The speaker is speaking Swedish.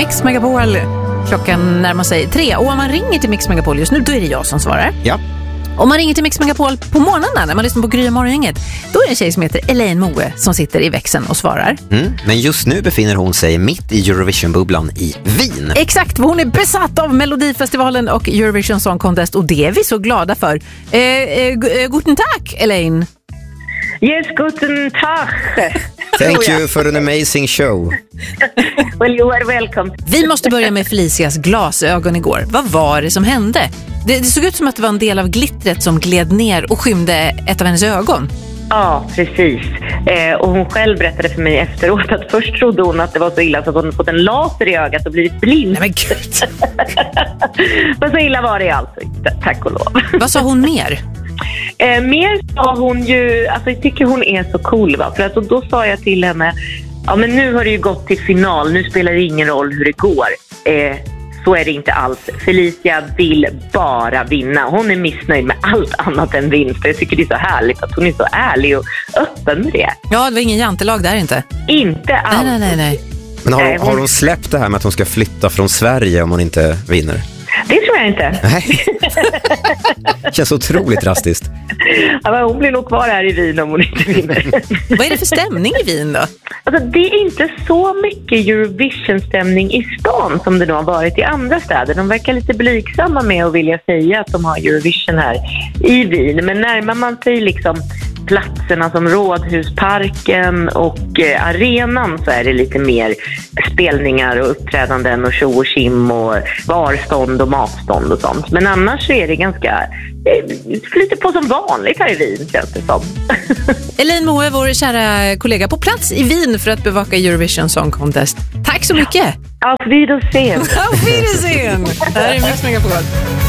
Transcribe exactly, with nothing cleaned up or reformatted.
Mix Megapol. Klockan närmar sig tre. Och om man ringer till Mix Megapol just nu, då är det jag som svarar. Ja. Om man ringer till Mix Megapol på morgonen när man lyssnar på Gry och Morgongänget, då är det en tjej som heter Elaine Moe som sitter i växeln och svarar. Mm, men just nu befinner hon sig mitt i Eurovision-bubblan i Wien. Exakt, hon är besatt av Melodifestivalen och Eurovision Song Contest, och det är vi så glada för. Eh, eh, guten Tag, Elaine. Yes, guten Tag. Thank you for an amazing show. Well, you are welcome. Vi måste börja med Felicias glasögon igår. Vad var det som hände? Det, det såg ut som att det var en del av glittret som gled ner och skymde ett av hennes ögon. Ja, precis. Eh, och hon själv berättade för mig efteråt att först trodde hon att det var så illa så att hon fått en laser i ögat och blivit blind. Nej men gud. Men så illa var det alltså inte, tack och lov. Vad sa hon mer? Eh, mer sa hon ju, alltså jag tycker hon är så cool, va? För att, och då sa jag till henne, ja men nu har det ju gått till final, nu spelar det ingen roll hur det går. Eh, så är det inte alls. Felicia vill bara vinna. Hon är missnöjd med allt annat än vinst. Jag tycker det är så härligt att hon är så ärlig och öppen med det. Ja, det var ingen jantelag där inte. Inte alls. Nej, nej, nej, nej. Men har, har hon släppt det här med att hon ska flytta från Sverige om hon inte vinner? Det tror jag inte. Nej. Det känns otroligt drastiskt. Ja, hon blir nog kvar här i Wien om hon inte vinner. Vad är det för stämning i Wien då? Alltså, det är inte så mycket Eurovision-stämning i stan som det nog har varit i andra städer. De verkar lite blygsamma med att vilja säga att de har Eurovision här i Wien. Men närmar man sig liksom platserna som Rådhusparken och eh, arenan, så är det lite mer spelningar och uppträdanden och show och kim och varstånd och matstånd och sånt. Men annars så är det ganska eh, lite på som vanligt här i Wien, känns det som. Elaine Moe, vår kära kollega på plats i Wien för att bevaka Eurovision Song Contest. Tack så mycket! Auf Wiedersehen! Auf Wiedersehen! Det här är Mix Megapol.